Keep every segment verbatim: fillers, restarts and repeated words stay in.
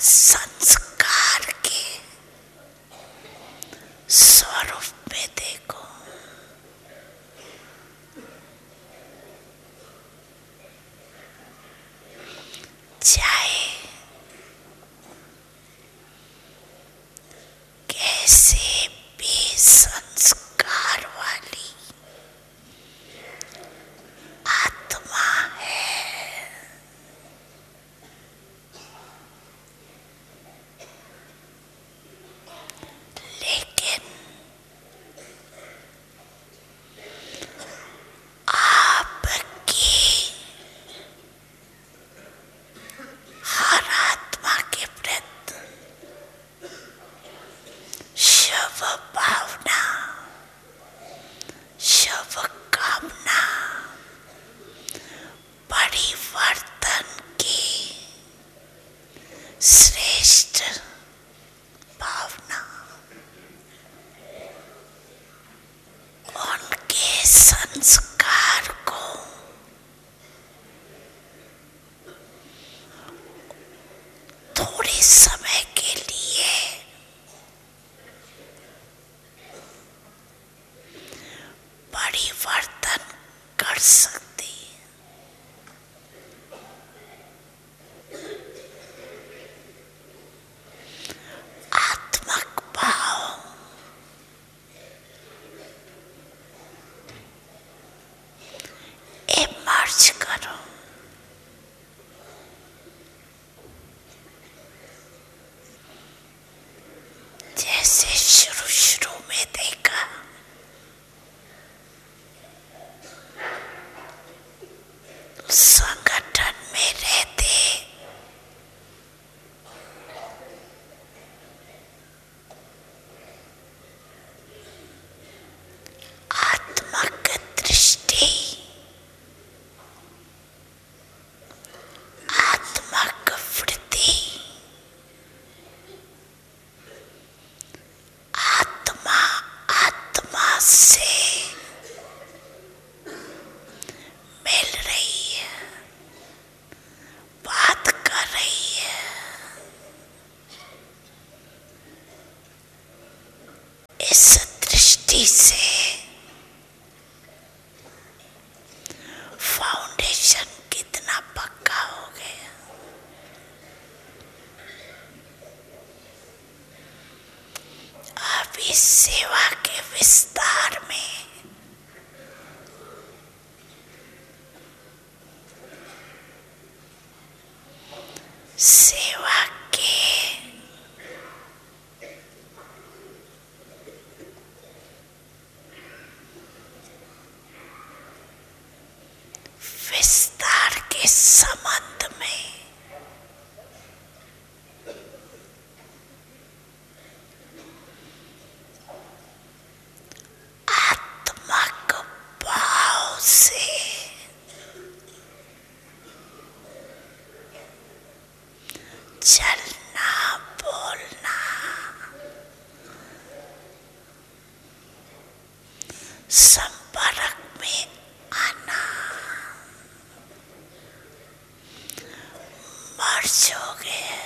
संस्कार के स्वरूप में देखो। चाहे कैसे भी संस्कार वाली आत्मा है, लेकिन आपकी हर आत्मा के प्रति शुभ भावना, शुभ कामना, परिवर्तन की श्रेष्ठ भावना, उनके संस्कार को थोड़े समय के लिए परिवर्तन कर सकती है। आत्मक भाव इमर्ज करो। जैसे शुरू शुरू में देखा, संगठन में रहते आत्मक दृष्टि, आत्मक वृत्ति, आत्मा आत्मा से मिल रही है, बात कर रही है। इस दृष्टि से फाउंडेशन कितना पक्का हो गया। अब इस सेवा के विस्तार में सेवा के विस्तार के संबंध में आत्मक भाव से चलना, बोलना, संपर्क में आना मर्ज हो गए,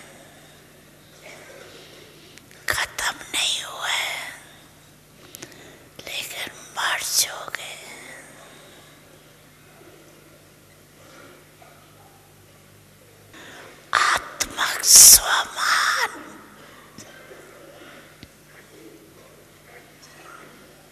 खत्म नहीं हुआ है, लेकिन मर्ज हो गए। आत्मक स्वमान